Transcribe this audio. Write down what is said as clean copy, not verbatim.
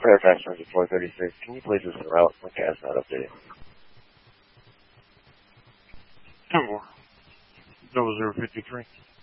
Fairfax runs at 436. Can you please list the route? My cat's not updated. 10-4. 0053.